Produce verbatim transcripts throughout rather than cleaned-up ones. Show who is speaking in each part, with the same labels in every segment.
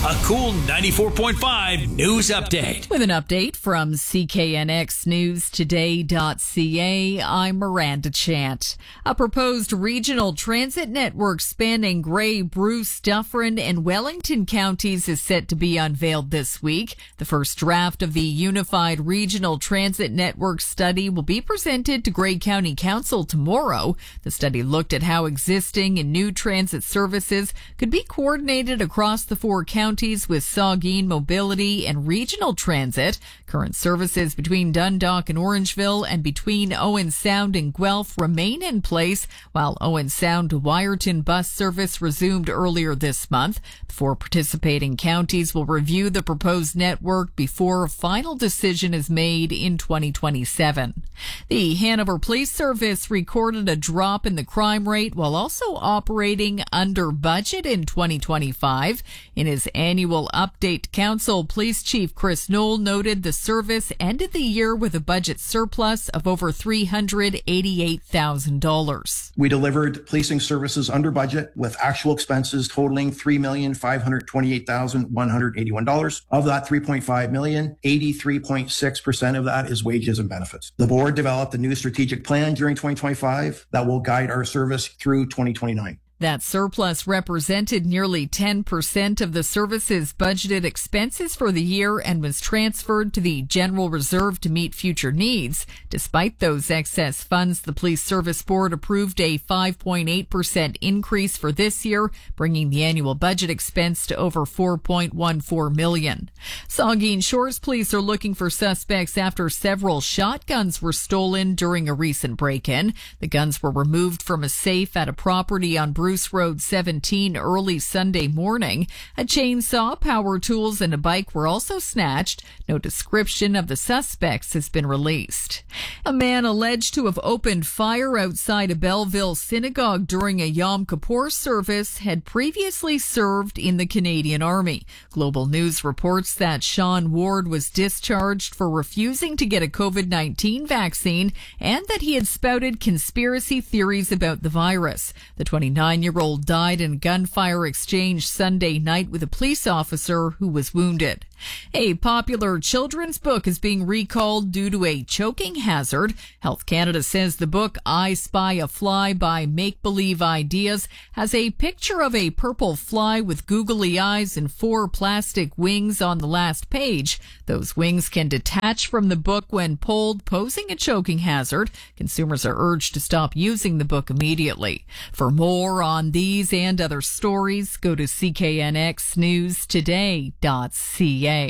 Speaker 1: A Cool ninety-four point five news update.
Speaker 2: With an update from C K N X News Today dot C A, I'm Miranda Chant. A proposed regional transit network spanning Grey, Bruce, Dufferin, and Wellington counties is set to be unveiled this week. The first draft of the Unified Regional Transit Network study will be presented to Grey County Council tomorrow. The study looked at how existing and new transit services could be coordinated across the four counties with Saugeen Mobility and Regional Transit. Current services between Dundalk and Orangeville and between Owen Sound and Guelph remain in place, while Owen Sound to Wyerton bus service resumed earlier this month. The four participating counties will review the proposed network before a final decision is made in twenty twenty-seven. The Hanover Police Service recorded a drop in the crime rate while also operating under budget in twenty twenty-five. In his annual update, Council Police Chief Chris Knoll noted the service ended the year with a budget surplus of over three hundred eighty-eight thousand dollars.
Speaker 3: We delivered policing services under budget with actual expenses totaling three million five hundred twenty-eight thousand one hundred eighty-one dollars. Of that three point five million dollars, eighty-three point six percent of that is wages and benefits. The board developed a new strategic plan during twenty twenty-five that will guide our service through twenty twenty-nine.
Speaker 2: That surplus represented nearly ten percent of the service's budgeted expenses for the year and was transferred to the General Reserve to meet future needs. Despite those excess funds, the Police Service Board approved a five point eight percent increase for this year, bringing the annual budget expense to over four point one four million dollars. Saugeen Shores Police are looking for suspects after several shotguns were stolen during a recent break-in. The guns were removed from a safe at a property on Bruce Bruce Road seventeen early Sunday morning. A chainsaw, power tools, and a bike were also snatched. No description of the suspects has been released. A man alleged to have opened fire outside a Belleville synagogue during a Yom Kippur service had previously served in the Canadian Army. Global News reports that Sean Ward was discharged for refusing to get a COVID nineteen vaccine and that he had spouted conspiracy theories about the virus. The twenty-nine-year-old died in a gunfire exchange Sunday night with a police officer who was wounded. A popular children's book is being recalled due to a choking hazard. Health Canada says the book I Spy a Fly by Make Believe Ideas has a picture of a purple fly with googly eyes and four plastic wings on the last page. Those wings can detach from the book when pulled, posing a choking hazard. Consumers are urged to stop using the book immediately. For more on these and other stories, go to C K N X News Today dot C A.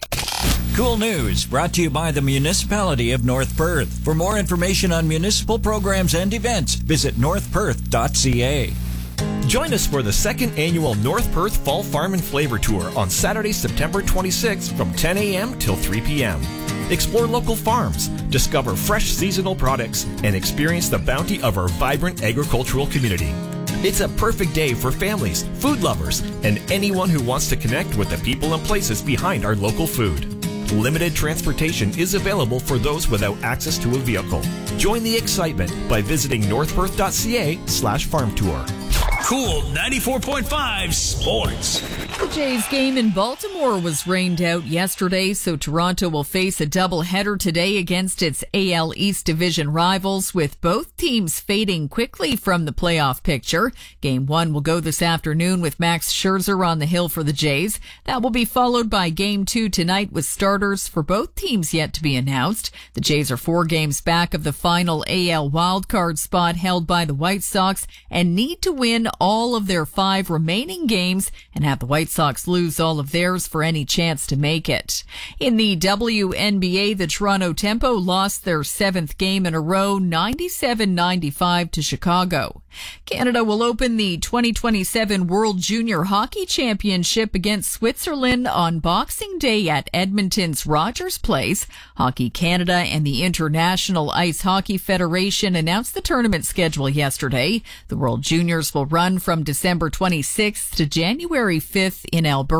Speaker 1: Cool News brought to you by the Municipality of North Perth. For more information on municipal programs and events, visit north perth dot c a.
Speaker 4: Join us for the second annual North Perth Fall Farm and Flavor Tour on Saturday, September twenty-sixth from ten a.m. till three p.m. Explore local farms, discover fresh seasonal products, and experience the bounty of our vibrant agricultural community. It's a perfect day for families, food lovers, and anyone who wants to connect with the people and places behind our local food. Limited transportation is available for those without access to a vehicle. Join the excitement by visiting north perth dot c a slash farm tour.
Speaker 1: Cool ninety-four point five Sports.
Speaker 2: The Jays game in Baltimore was rained out yesterday, so Toronto will face a doubleheader today against its A L East Division rivals, with both teams fading quickly from the playoff picture. Game one will go this afternoon with Max Scherzer on the hill for the Jays. That will be followed by game two tonight with starters for both teams yet to be announced. The Jays are four games back of the final A L wildcard spot held by the White Sox and need to win all of their five remaining games and have the White Sox lose all of theirs for any chance to make it. In the W N B A, the Toronto Tempo lost their seventh game in a row, ninety-seven ninety-five to Chicago. Canada will open the twenty twenty-seven World Junior Hockey Championship against Switzerland on Boxing Day at Edmonton's Rogers Place. Hockey Canada and the International Ice Hockey Federation announced the tournament schedule yesterday. The World Juniors will run from December twenty-sixth to January fifth in Alberta.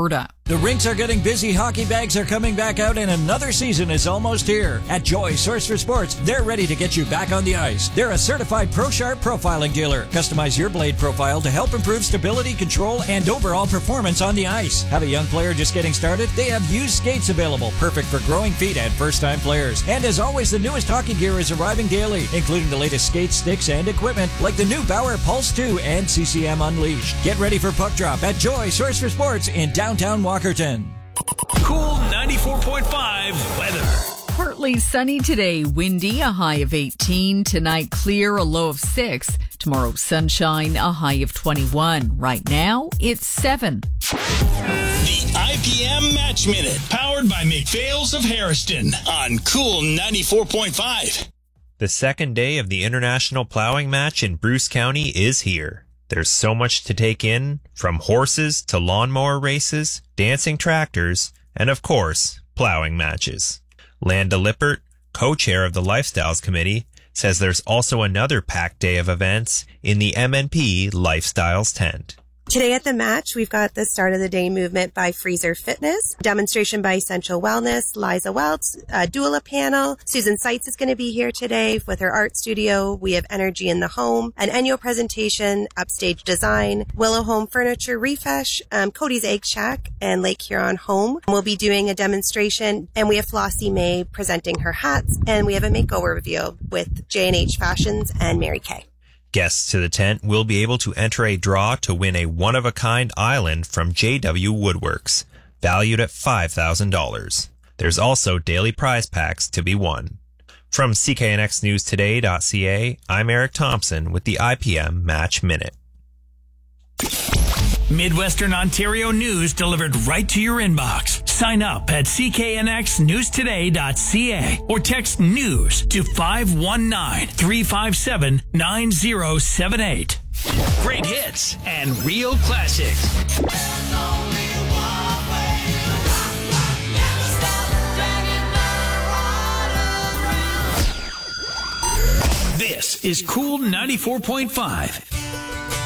Speaker 1: The rinks are getting busy, hockey bags are coming back out, and another season is almost here. At Joy Source for Sports, they're ready to get you back on the ice. They're a certified ProSharp profiling dealer. Customize your blade profile to help improve stability, control, and overall performance on the ice. Have a young player just getting started? They have used skates available, perfect for growing feet and first-time players. And as always, the newest hockey gear is arriving daily, including the latest skates, sticks, and equipment, like the new Bauer Pulse two and C C M Unleashed. Get ready for puck drop at Joy Source for Sports in downtown Walkerton.
Speaker 5: Cool ninety-four point five weather.
Speaker 2: Partly sunny today, windy, a high of eighteen. Tonight, clear, a low of six. Tomorrow, sunshine, a high of twenty-one. Right now, it's seven.
Speaker 5: The I P M Match Minute, powered by McPhail's of Harriston on Cool ninety-four point five.
Speaker 6: The second day of the International Plowing Match in Bruce County is here. There's so much to take in, from horses to lawnmower races, dancing tractors, and of course, plowing matches. Landa Lippert, co-chair of the Lifestyles Committee, says there's also another packed day of events in the M N P Lifestyles tent.
Speaker 7: Today at the match, we've got the start of the day movement by Freezer Fitness, demonstration by Essential Wellness, Liza Welts, a doula panel. Susan Seitz is going to be here today with her art studio. We have Energy in the Home, an Enyo presentation, Upstage Design, Willow Home Furniture Refresh, um, Cody's Egg Shack, and Lake Huron Home. We'll be doing a demonstration, and we have Flossie May presenting her hats, and we have a makeover review with J and H Fashions and Mary Kay.
Speaker 6: Guests to the tent will be able to enter a draw to win a one-of-a-kind island from J W Woodworks, valued at five thousand dollars. There's also daily prize packs to be won. From C K N X News Today dot C A, I'm Eric Thompson with the I P M Match Minute.
Speaker 5: Midwestern Ontario news delivered right to your inbox. Sign up at C K N X News Today dot C A or text NEWS to five one nine, three five seven, nine zero seven eight. Great hits and real classics. This is Cool ninety-four point five.